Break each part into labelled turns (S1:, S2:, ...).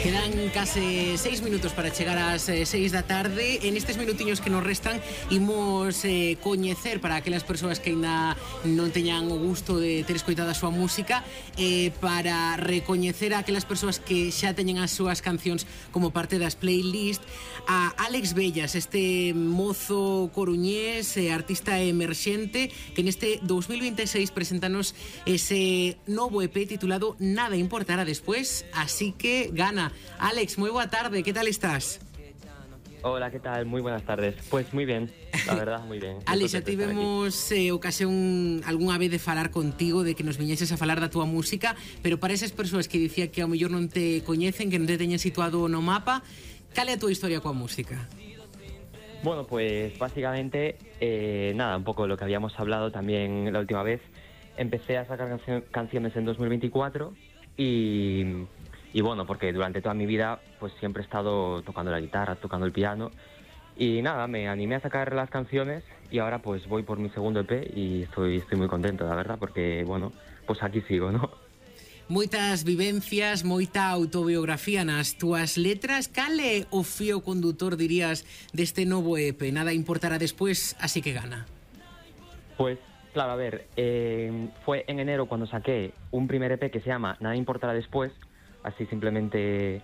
S1: Quedan case 6 minutos para chegar ás 6 da tarde. En estes minutiños que nos restan imos coñecer para aquelas persoas que ainda non teñan o gusto de ter escoitado a súa música, para recoñecer a aquelas persoas que xa teñen as súas cancións como parte das playlist, a Álex Bellas, este mozo coruñés, artista emerxente, que neste 2026 presentanos ese novo EP titulado Nada importará después, así que gana. Álex, moi boa tarde, que tal estás?
S2: Hola, ¿qué tal? Muy buenas tardes. Pues muy bien, la verdad, muy bien.
S1: Álex, xa tivemos ocasión algunha vez de falar contigo, de que nos viñeses a falar da túa música, pero para esas persoas que dicía que ao mellor non te coñecen, que non te teñen situado no mapa, cal é a túa historia coa música?
S2: Bueno, pues básicamente, nada, un poco lo que habíamos hablado también la última vez. Empecé a sacar canciones en 2024 y bueno, porque durante toda mi vida pues siempre he estado tocando la guitarra, tocando el piano y nada, me animé a sacar las canciones y ahora pues voy por mi segundo EP y estoy muy contento, la verdad, porque bueno, pues aquí sigo, ¿no?
S1: Moitas vivencias, moita autobiografía nas túas letras. Cal é o fío condutor, dirías, deste novo EP? Nada importará después, así que gana.
S2: Pues claro, a ver, fue en enero cuando saqué un primer EP que se llama Nada importará después, así simplemente,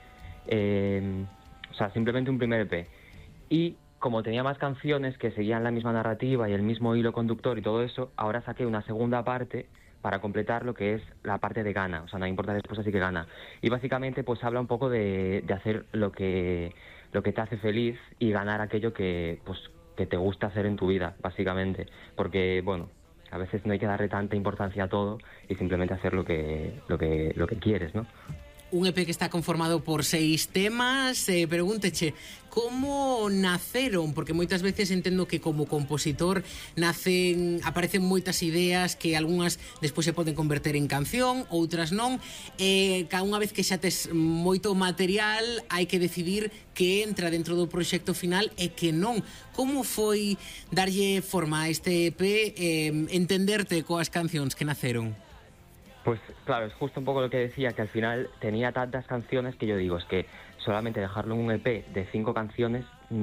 S2: simplemente un primer EP. Y como tenía más canciones que seguían la misma narrativa y el mismo hilo conductor y todo eso, ahora saqué una segunda parte para completar lo que es la parte de gana, o sea, Nada importará después, así que gana. Y básicamente pues habla un poco de hacer lo que te hace feliz y ganar aquello que te gusta hacer en tu vida, básicamente. Porque, bueno, a veces no hay que darle tanta importancia a todo y simplemente hacer lo que quieres, ¿no?
S1: Un EP que está conformado por 6 temas. Pregúnteche, como naceron? Porque moitas veces entendo que como compositor aparecen moitas ideas que algunhas despois se poden converter en canción, outras non. Cada unha vez que xa tes moito material, hai que decidir que entra dentro do proxecto final e que non. Como foi darlle forma a este EP, entenderte coas cancións que naceron?
S2: Pues claro, es justo un poco lo que decía, que al final tenía tantas canciones que yo digo, es que solamente dejarlo en un EP de 5 canciones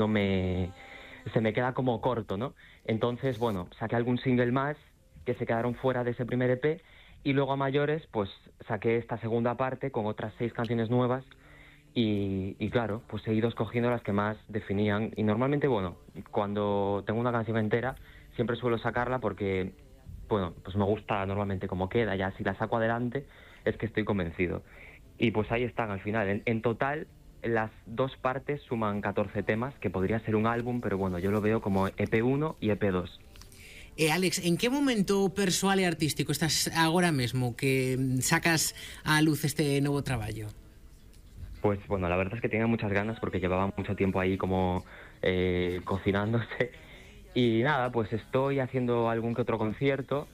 S2: se me queda como corto, ¿no? Entonces, bueno, saqué algún single más que se quedaron fuera de ese primer EP y luego a mayores, pues saqué esta segunda parte con otras 6 canciones nuevas y claro, pues he ido escogiendo las que más definían y normalmente, bueno, cuando tengo una canción entera siempre suelo sacarla porque, bueno, pues me gusta normalmente cómo queda, ya si la saco adelante es que estoy convencido. Y pues ahí están al final. En total, las 2 partes suman 14 temas, que podría ser un álbum, pero bueno, yo lo veo como EP1 y EP2.
S1: Álex, en que momento persoal e artístico estás agora mesmo que sacas á luz este novo traballo?
S2: Pues bueno, la verdad es que tenía muchas ganas porque llevaba mucho tiempo ahí como cocinándose. Y nada, pues estoy haciendo algún que otro concierto,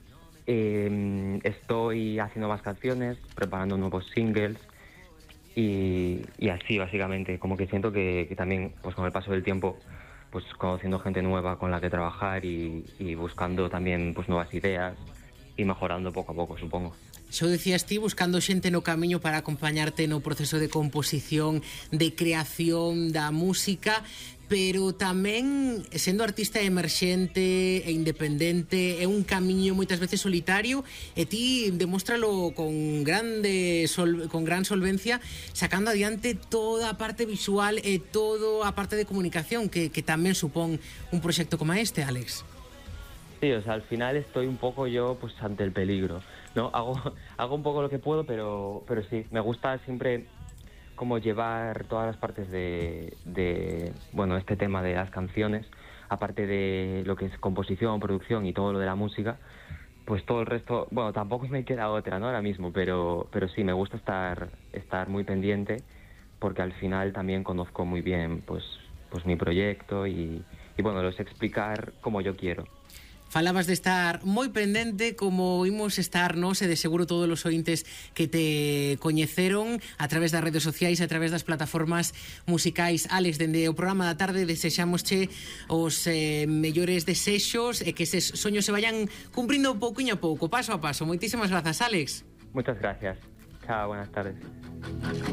S2: estoy haciendo más canciones, preparando nuevos singles y así básicamente, como que siento que también pues con el paso del tiempo pues conociendo gente nueva con la que trabajar y buscando también pues nuevas ideas y mejorando poco a poco, supongo.
S1: Xo decías ti, buscando xente no camiño para acompañarte no proceso de composición, de creación da música, pero tamén sendo artista emerxente e independente é un camiño moitas veces solitario e ti demóstralo con gran solvencia, sacando adiante toda a parte visual e toda a parte de comunicación que tamén supón un proxecto como este, Álex.
S2: Sí, o sea, al final estoy un poco yo pues ante el peligro, ¿no? Hago un poco lo que puedo, pero sí, me gusta siempre como llevar todas las partes de bueno, este tema de las canciones, aparte de lo que es composición, producción y todo lo de la música, pues todo el resto, bueno, tampoco me queda otra, ¿no? Ahora mismo, pero sí, me gusta estar muy pendiente porque al final también conozco muy bien pues mi proyecto y bueno, lo sé explicar como yo quiero.
S1: Falabas de estar moi pendente, como imos estar nós e de seguro todos os ointes que te coñeceron a través das redes sociais, a través das plataformas musicais. Álex, dende o programa da tarde desexámosche os mellores desexos e que eses soños se vayan cumprindo pouquiño a pouco, paso a paso. Moitísimas grazas, Álex.
S2: Muchas gracias. Chao, buenas tardes.